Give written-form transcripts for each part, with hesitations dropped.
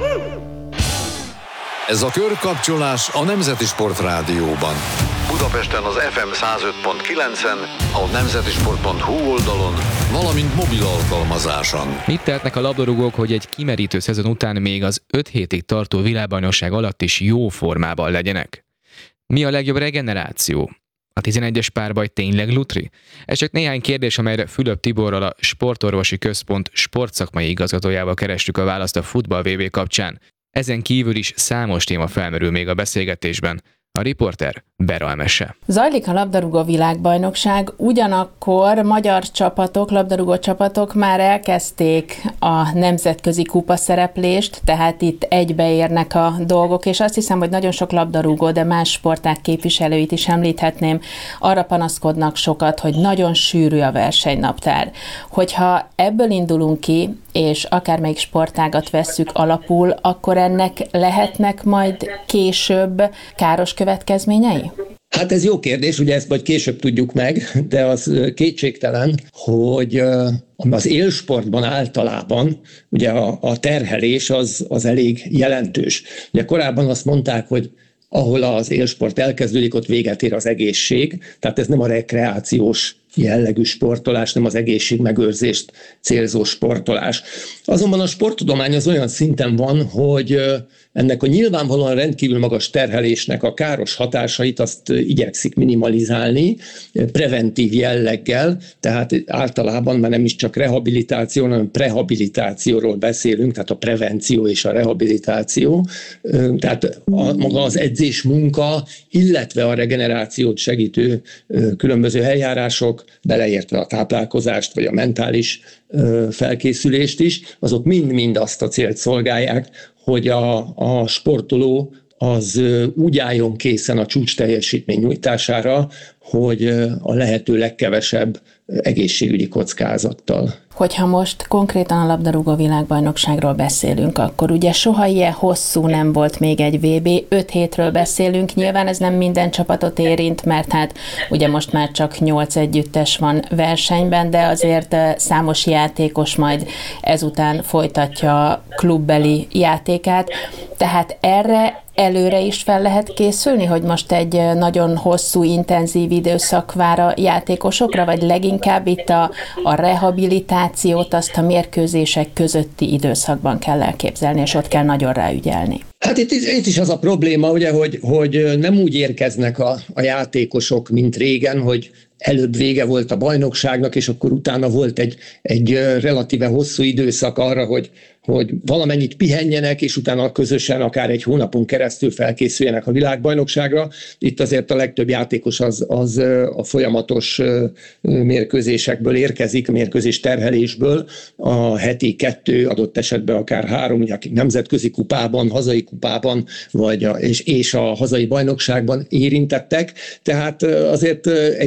Ez a körkapcsolás a Nemzeti Sport Rádióban. Budapesten az FM 105.9-en, a nemzetisport.hu oldalon, valamint mobil alkalmazáson. Mit tehetnek a labdarúgók, hogy egy kimerítő szezon után még az 5 hétig tartó világbajnokság alatt is jó formában legyenek? Mi a legjobb regeneráció? A 11-es párbaj tényleg lutri? Ez csak néhány kérdés, amelyre Fülöp Tiborral, a Sportorvosi Központ sportszakmai igazgatójával kerestük a választ a futball VB kapcsán. Ezen kívül is számos téma felmerül még a beszélgetésben. A riporter Bera Emese. Zajlik a labdarúgó világbajnokság, ugyanakkor magyar csapatok, labdarúgó csapatok már elkezdték a nemzetközi kupa szereplést, tehát itt egybeérnek a dolgok, és azt hiszem, hogy nagyon sok labdarúgó, de más sportág képviselőit is említhetném, arra panaszkodnak sokat, hogy nagyon sűrű a versenynaptár. Hogyha ebből indulunk ki, és akármelyik sportágat vesszük alapul, akkor ennek lehetnek majd később káros következményei? Hát ez jó kérdés, ugye ezt majd később tudjuk meg, de az kétségtelen, hogy az élsportban általában ugye a terhelés az elég jelentős. Ugye korábban azt mondták, hogy ahol az élsport elkezdődik, ott véget ér az egészség, tehát ez nem a rekreációs jellegű sportolás, nem az egészségmegőrzést célzó sportolás. Azonban a sporttudomány az olyan szinten van, hogy ennek a nyilvánvalóan rendkívül magas terhelésnek a káros hatásait azt igyekszik minimalizálni preventív jelleggel, tehát általában már nem is csak rehabilitáció, hanem prehabilitációról beszélünk, tehát a prevenció és a rehabilitáció, tehát maga az edzés munka, illetve a regenerációt segítő különböző eljárások, beleértve a táplálkozást, vagy a mentális felkészülést is, azok mind-mind azt a célt szolgálják, hogy a sportoló az úgy álljon készen a csúcs teljesítmény nyújtására, hogy a lehető legkevesebb egészségügyi kockázattal. Hogyha most konkrétan a labdarúgó világbajnokságról beszélünk, akkor ugye soha ilyen hosszú nem volt még egy VB, 5 hétről beszélünk, nyilván ez nem minden csapatot érint, mert hát ugye most már csak 8 együttes van versenyben, de azért számos játékos majd ezután folytatja klubbeli játékát, tehát erre előre is fel lehet készülni, hogy most egy nagyon hosszú, intenzív időszak vár a játékosokra, vagy leginkább itt a rehabilitációt, azt a mérkőzések közötti időszakban kell elképzelni, és ott kell nagyon ráügyelni. Hát itt is az a probléma, ugye, hogy nem úgy érkeznek a játékosok, mint régen, hogy előbb vége volt a bajnokságnak, és akkor utána volt egy relatíve hosszú időszak arra, hogy valamennyit pihenjenek, és utána közösen akár egy hónapon keresztül felkészüljenek a világbajnokságra. Itt azért a legtöbb játékos az a folyamatos mérkőzésekből érkezik, mérkőzés terhelésből, a heti 2, adott esetben akár 3, ugye, akik nemzetközi kupában, hazai kupában, és a hazai bajnokságban érintettek. Tehát azért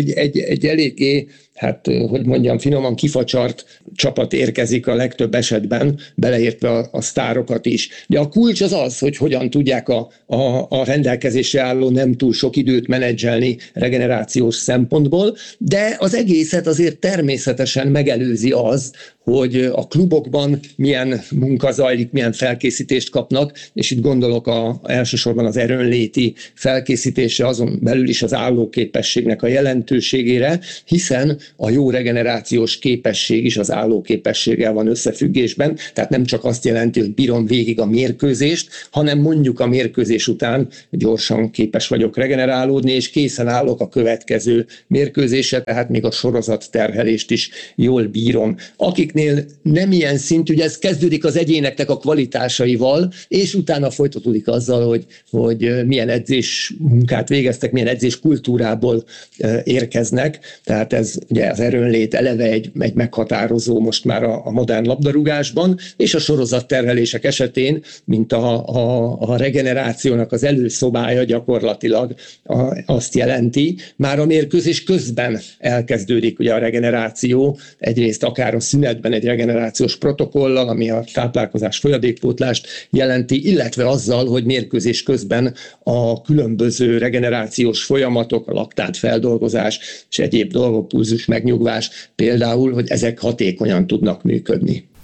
egy eléggé, hát hogy mondjam, finoman kifacsart csapat érkezik a legtöbb esetben, beleértve a sztárokat is. De a kulcs az, hogy hogyan tudják a rendelkezésre álló nem túl sok időt menedzselni regenerációs szempontból, de az egészet azért természetesen megelőzi az, hogy a klubokban milyen munka zajlik, milyen felkészítést kapnak, és itt gondolok elsősorban az erőnléti felkészítésre, azon belül is az állóképességnek a jelentőségére, hiszen a jó regenerációs képesség is az állóképességgel van összefüggésben, tehát nem csak azt jelenti, hogy bírom végig a mérkőzést, hanem mondjuk a mérkőzés után gyorsan képes vagyok regenerálódni, és készen állok a következő mérkőzésre, tehát még a sorozat terhelést is jól bírom. Akiknél nem ilyen szintű, ugye ez kezdődik az egyéneknek a kvalitásaival, és utána folytatódik azzal, hogy milyen edzés munkát végeztek, milyen edzés kultúrából érkeznek, tehát ez ugye az erőnlét eleve egy meghatározó most már a modern labdarúgásban, és a sorozatterhelések esetén, mint a regenerációnak az előszobája gyakorlatilag azt jelenti, már a mérkőzés közben elkezdődik ugye a regeneráció, egyrészt akár a szünetben egy regenerációs protokollal, ami a táplálkozás folyadékpótlást jelenti, illetve azzal, hogy mérkőzés közben a különböző regenerációs folyamatok, a laktátfeldolgozás és egyéb dolgok, pulzus megnyugvás például, hogy ezek hatékonyan tudnak működni.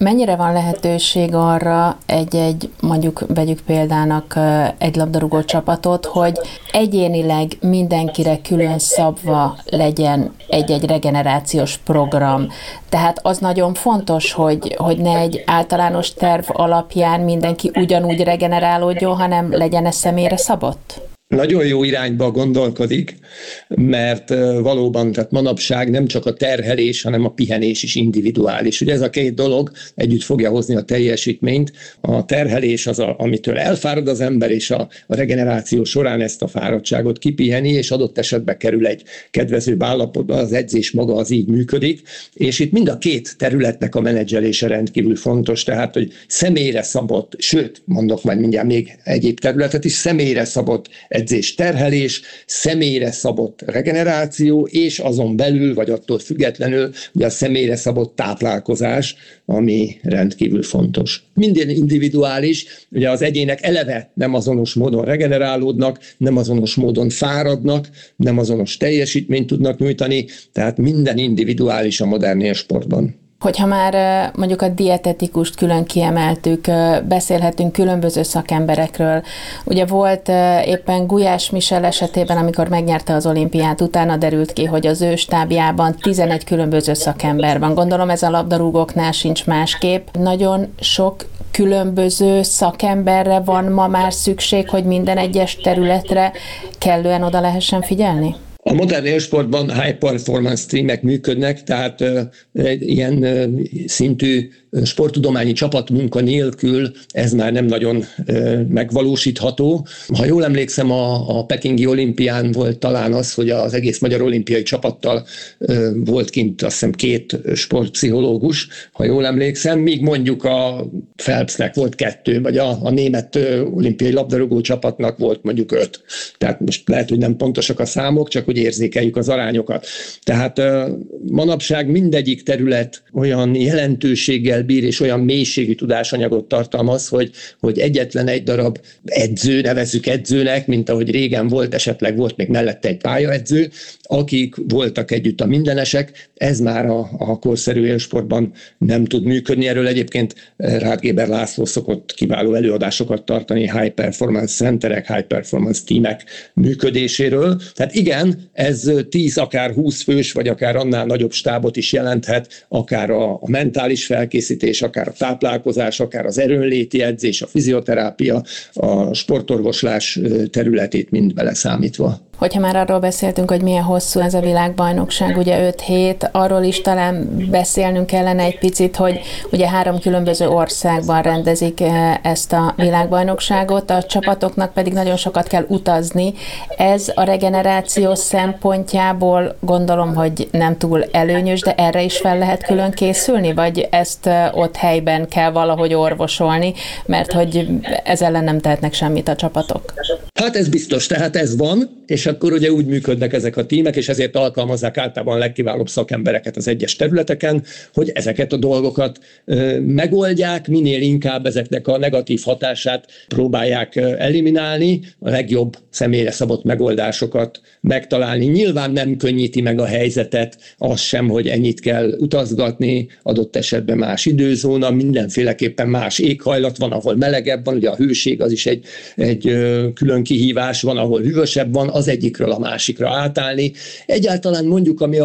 Mennyire van lehetőség arra mondjuk vegyük példának egy labdarúgó csapatot, hogy egyénileg mindenkire külön szabva legyen egy regenerációs program. Tehát az nagyon fontos, hogy ne egy általános terv alapján mindenki ugyanúgy regenerálódjon, hanem legyen ez személyre szabott? Nagyon jó irányba gondolkodik, mert valóban, tehát manapság nem csak a terhelés, hanem a pihenés is individuális. Ugye ez a két dolog együtt fogja hozni a teljesítményt. A terhelés az, amitől elfárad az ember, és a regeneráció során ezt a fáradtságot kipiheni, és adott esetben kerül egy kedvezőbb állapotba, az edzés maga az így működik. És itt mind a két területnek a menedzselése rendkívül fontos, tehát hogy személyre szabott, sőt, mondok majd mindjárt még egyéb területet is, személyre szabott edzés, terhelés, személyre szabott regeneráció, és azon belül, vagy attól függetlenül, ugye a személyre szabott táplálkozás, ami rendkívül fontos. Minden individuális, ugye az egyének eleve nem azonos módon regenerálódnak, nem azonos módon fáradnak, nem azonos teljesítményt tudnak nyújtani, tehát minden individuális a modern élsportban. Hogyha már mondjuk a dietetikust külön kiemeltük, beszélhetünk különböző szakemberekről. Ugye volt éppen Gulyás Michel esetében, amikor megnyerte az olimpiát, utána derült ki, hogy az ő stábjában 11 különböző szakember van. Gondolom ez a labdarúgóknál sincs másképp. Nagyon sok különböző szakemberre van ma már szükség, hogy minden egyes területre kellően oda lehessen figyelni? A modern élsportban high performance teamek működnek, tehát ilyen szintű sporttudományi csapatmunka nélkül ez már nem nagyon megvalósítható. Ha jól emlékszem, a pekingi olimpián volt talán az, hogy az egész magyar olimpiai csapattal volt kint azt hiszem 2 sportpszichológus, ha jól emlékszem, míg mondjuk a Phelpsnek volt 2, vagy a német olimpiai labdarúgó csapatnak volt mondjuk 5. Tehát most lehet, hogy nem pontosak a számok, csak hogy érzékeljük az arányokat. Tehát manapság mindegyik terület olyan jelentőséggel bír, és olyan mélységű tudásanyagot tartalmaz, hogy egyetlen egy darab edző, nevezzük edzőnek, mint ahogy régen volt, esetleg volt még mellette egy pályaedző, akik voltak együtt a mindenesek, ez már a korszerű élsportban nem tud működni. Erről egyébként Ráth Géber László szokott kiváló előadásokat tartani high performance centerek, high performance teamek működéséről. Tehát igen, ez 10, akár 20 fős, vagy akár annál nagyobb stábot is jelenthet, akár a mentális felkészítés, akár a táplálkozás, akár az erőnléti edzés, a fizioterápia, a sportorvoslás területét mind beleszámítva. Hogyha már arról beszéltünk, hogy milyen hosszú ez a világbajnokság, ugye 5 hét, arról is talán beszélnünk kellene egy picit, hogy ugye 3 különböző országban rendezik ezt a világbajnokságot, a csapatoknak pedig nagyon sokat kell utazni. Ez a regeneráció szempontjából gondolom, hogy nem túl előnyös, de erre is fel lehet külön készülni, vagy ezt ott helyben kell valahogy orvosolni, mert hogy ez ellen nem tehetnek semmit a csapatok? Hát ez biztos, tehát ez van, és akkor ugye úgy működnek ezek a tímek, és ezért alkalmazzák általában a legkiválóbb szakembereket az egyes területeken, hogy ezeket a dolgokat megoldják, minél inkább ezeknek a negatív hatását próbálják eliminálni, a legjobb személyre szabott megoldásokat megtalálni. Nyilván nem könnyíti meg a helyzetet az sem, hogy ennyit kell utazgatni, adott esetben más időzóna, mindenféleképpen más éghajlat van, ahol melegebb van, ugye a hőség az is egy külön kihívás, van, ahol hűvösebb van, az egyikről a másikra átállni. Egyáltalán mondjuk, ami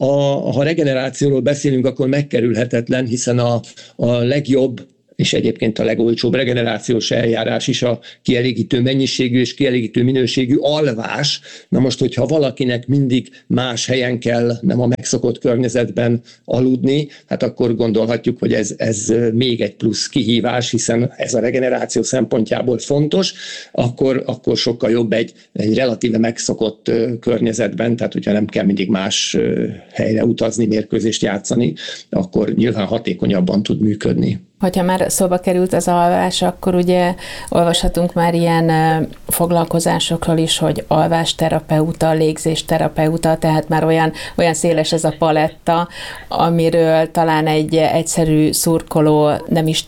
ha regenerációról beszélünk, akkor megkerülhetetlen, hiszen a legjobb és egyébként a legolcsóbb regenerációs eljárás is a kielégítő mennyiségű és kielégítő minőségű alvás. Na most, hogyha valakinek mindig más helyen kell, nem a megszokott környezetben aludni, hát akkor gondolhatjuk, hogy ez még egy plusz kihívás, hiszen ez a regeneráció szempontjából fontos, akkor sokkal jobb egy relatíve megszokott környezetben, tehát hogyha nem kell mindig más helyre utazni, mérkőzést játszani, akkor nyilván hatékonyabban tud működni. Hogyha már szóba került az alvás, akkor ugye olvashatunk már ilyen foglalkozásokról is, hogy alvásterapeuta, légzésterapeuta, tehát már olyan széles ez a paletta, amiről talán egy egyszerű szurkoló nem is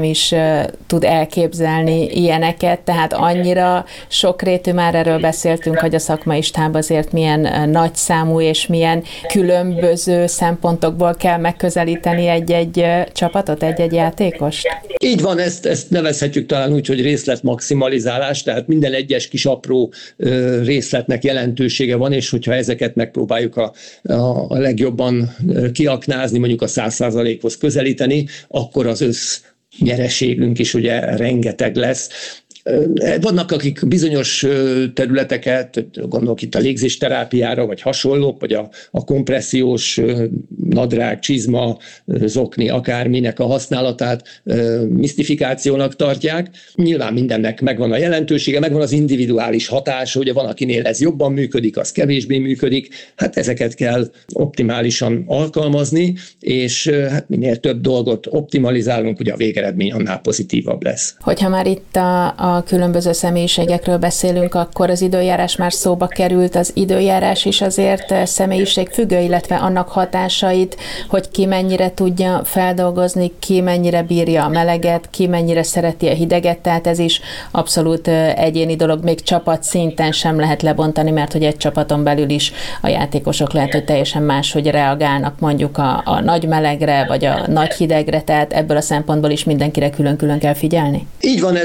tud elképzelni ilyeneket, tehát annyira sokrétű, már erről beszéltünk, hogy a szakmai stáb azért milyen nagyszámú és milyen különböző szempontokból kell megközelíteni egy csapatot, egy játékost? Így van, ezt nevezhetjük talán úgy, hogy részletmaximalizálás, tehát minden egyes kis apró részletnek jelentősége van, és hogyha ezeket megpróbáljuk a legjobban kiaknázni, mondjuk a 100%-hoz közelíteni, akkor az össznyereségünk is ugye rengeteg lesz. Vannak, akik bizonyos területeket, gondolok itt a légzésterápiára, vagy hasonlók, vagy a kompressziós nadrág, csizma, zokni, akárminek a használatát misztifikációnak tartják. Nyilván mindennek megvan a jelentősége, megvan az individuális hatása, ugye van, akinél ez jobban működik, az kevésbé működik, hát ezeket kell optimálisan alkalmazni, és hát minél több dolgot optimalizálunk, ugye a végeredmény annál pozitívabb lesz. Hogyha már itt a különböző személyiségekről beszélünk, akkor az időjárás már szóba került. Az időjárás is azért személyiségfüggő, illetve annak hatásait, hogy ki mennyire tudja feldolgozni, ki mennyire bírja a meleget, ki mennyire szereti a hideget, tehát ez is abszolút egyéni dolog, még csapat szinten sem lehet lebontani, mert hogy egy csapaton belül is a játékosok lehet, hogy teljesen máshogy reagálnak mondjuk a nagy melegre, vagy a nagy hidegre, tehát ebből a szempontból is mindenkire külön-külön kell figyelni. Így van,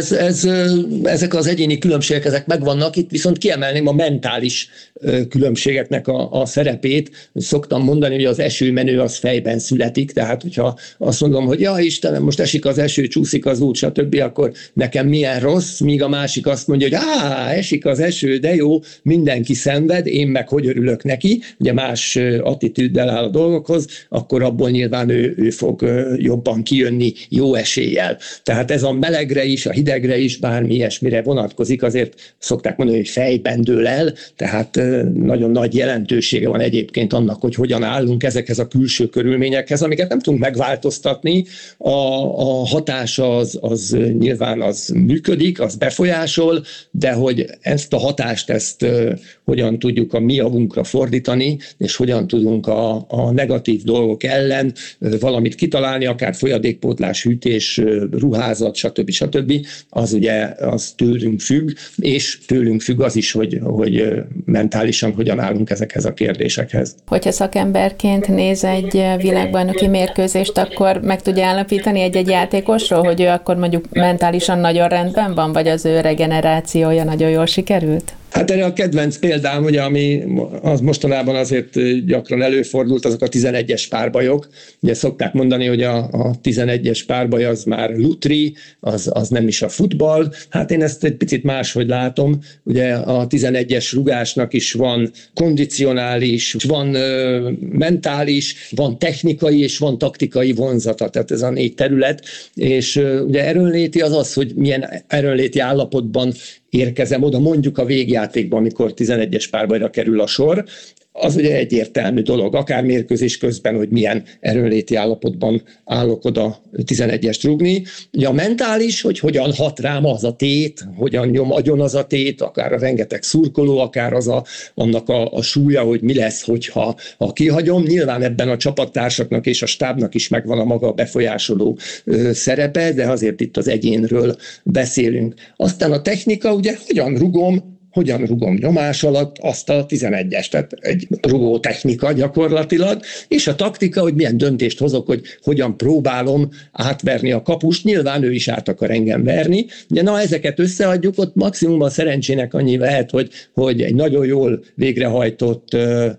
ezek az egyéni különbségek, ezek megvannak, itt viszont kiemelném a mentális különbségeknek a szerepét. Szoktam mondani, hogy az esőmenő az fejben születik, tehát hogyha azt mondom, hogy ja Istenem, most esik az eső, csúszik az út, stb., akkor nekem milyen rossz, míg a másik azt mondja, hogy esik az eső, de jó, mindenki szenved, én meg hogy örülök neki, ugye más attitűddel áll a dolgokhoz, akkor abból nyilván ő fog jobban kijönni jó eséllyel. Tehát ez a melegre is, a hidegre is, bármi ilyesmire vonatkozik, azért szokták mondani, hogy fejben dől el, tehát nagyon nagy jelentősége van egyébként annak, hogy hogyan állunk ezekhez a külső körülményekhez, amiket nem tudunk megváltoztatni. A hatása az nyilván az működik, az befolyásol, de hogy ezt a hatást hogyan tudjuk a mi javunkra fordítani, és hogyan tudunk a negatív dolgok ellen valamit kitalálni, akár folyadékpótlás, hűtés, ruházat, stb. Az ugye az tőlünk függ, és tőlünk függ az is, hogy mentálisan hogyan állunk ezekhez a kérdésekhez. Hogyha szakemberként néz egy világbajnoki mérkőzést, akkor meg tudja állapítani egy játékosról, hogy ő akkor mondjuk mentálisan nagyon rendben van, vagy az ő regenerációja nagyon jól sikerült? Hát erre a kedvenc példám, ugye, ami az mostanában azért gyakran előfordult, azok a 11-es párbajok. Ugye szokták mondani, hogy a 11-es párbaj az már lutri, az nem is a futball. Hát én ezt egy picit máshogy látom. Ugye a 11-es rugásnak is van kondicionális, van mentális, van technikai és van taktikai vonzata. Tehát ez a 4 terület. És ugye erőnléti az, hogy milyen erőnléti állapotban érkezem oda, mondjuk a végjátékban, amikor 11-es párbajra kerül a sor, az ugye egyértelmű dolog, akár mérkőzés közben, hogy milyen erőnléti állapotban állok oda 11-est rúgni. Ugye a mentális, hogy hogyan hat rám az a tét, hogyan nyom agyon az a tét, akár a rengeteg szurkoló, akár annak a súlya, hogy mi lesz, hogyha kihagyom. Nyilván ebben a csapattársaknak és a stábnak is megvan a maga befolyásoló szerepe, de azért itt az egyénről beszélünk. Aztán a technika, ugye hogyan rugom nyomás alatt azt a 11-est, tehát egy rugó technika gyakorlatilag, és a taktika, hogy milyen döntést hozok, hogy hogyan próbálom átverni a kapust, nyilván ő is át akar engem verni. Ugye, ezeket összeadjuk, ott maximum a szerencsének annyi lehet, hogy egy nagyon jól végrehajtott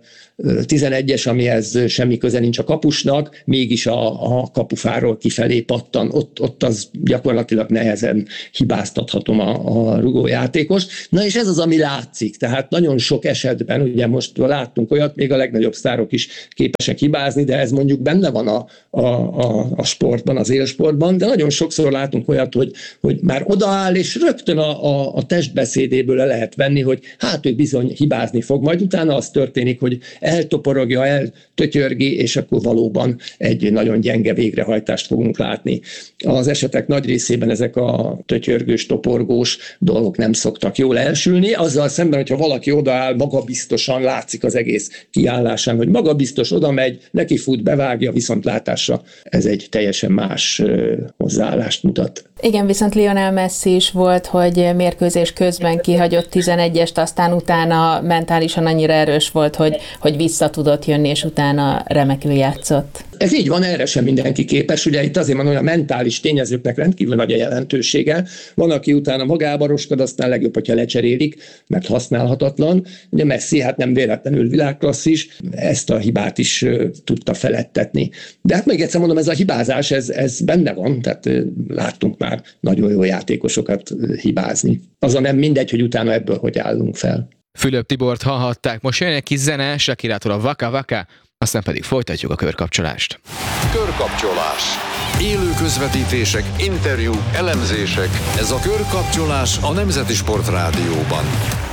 11-es, amihez semmi köze nincs a kapusnak, mégis a kapufáról kifelé pattan, ott az gyakorlatilag nehezen hibáztathatom a rugójátékost. Na és ez az ami látszik. Tehát nagyon sok esetben, ugye most láttunk olyat, még a legnagyobb sztárok is képesek hibázni, de ez mondjuk benne van a sportban, az élsportban, de nagyon sokszor látunk olyat, hogy már odaáll, és rögtön a testbeszédéből le lehet venni, hogy hát ő bizony hibázni fog, majd utána az történik, hogy eltoporogja, eltötyörgi, és akkor valóban egy nagyon gyenge végrehajtást fogunk látni. Az esetek nagy részében ezek a tötyörgős, toporgós dolgok nem szoktak jól elsülni, azzal szemben, hogyha valaki odaáll, magabiztosan látszik az egész kiállásán, hogy magabiztos oda megy, neki fut, bevágja, viszontlátásra ez egy teljesen más hozzáállást mutat. Igen, viszont Lionel Messi is volt, hogy mérkőzés közben kihagyott 11-est, aztán utána mentálisan annyira erős volt, hogy vissza tudott jönni, és utána remekül játszott. Ez így van, erre sem mindenki képes. Ugye itt azért van, hogy a mentális tényezőknek rendkívül nagy a jelentősége. Van, aki utána magába roskad, aztán legjobb, hogyha lecserélik, mert használhatatlan. Ugye Messi hát nem véletlenül világklasszis, ezt a hibát is tudta felettetni. De hát még egyszer mondom, ez a hibázás, ez benne van, tehát láttunk már nagyon jó játékosokat hibázni. Azon nem mindegy, hogy utána ebből hogy állunk fel. Fülöp Tibort hallhatták, most jön egy kis zene, Shakirától a Waka Waka, aztán pedig folytatjuk a körkapcsolást. Körkapcsolás. Élő közvetítések, interjúk, elemzések. Ez a Körkapcsolás a Nemzeti Sport Rádióban.